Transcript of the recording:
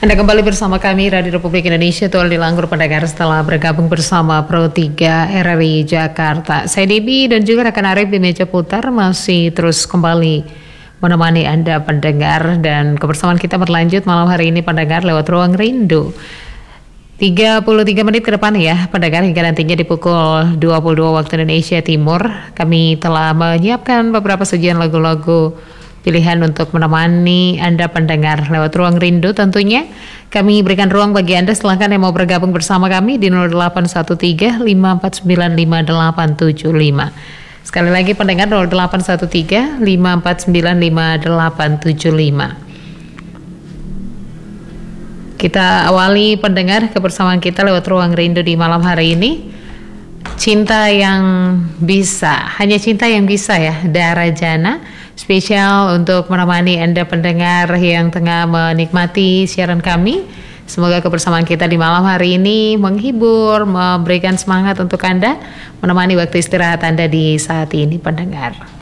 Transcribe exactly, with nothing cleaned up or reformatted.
Anda kembali bersama kami Radio Republik Indonesia, Tol di Langgur pendengar setelah bergabung bersama Pro tiga R R I Jakarta. Saya Debbie dan juga rekan Arif di meja putar masih terus kembali menemani Anda pendengar, dan kebersamaan kita berlanjut malam hari ini pendengar lewat Ruang Rindu. tiga puluh tiga menit ke depan ya pendengar, hingga nantinya di pukul dua puluh dua waktu Indonesia Timur kami telah menyiapkan beberapa sajian lagu-lagu pilihan untuk menemani Anda pendengar lewat Ruang Rindu. Tentunya kami berikan ruang bagi Anda, silahkan yang mau bergabung bersama kami di nol delapan satu tiga lima empat sembilan lima delapan tujuh lima. Sekali lagi pendengar, nol delapan satu tiga lima empat sembilan lima delapan tujuh lima. Kita awali pendengar kebersamaan kita lewat Ruang Rindu di malam hari ini. Cinta yang bisa, hanya cinta yang bisa ya, Dara Jana. Spesial untuk menemani Anda pendengar yang tengah menikmati siaran kami. Semoga kebersamaan kita di malam hari ini menghibur, memberikan semangat untuk Anda, menemani waktu istirahat Anda di saat ini pendengar.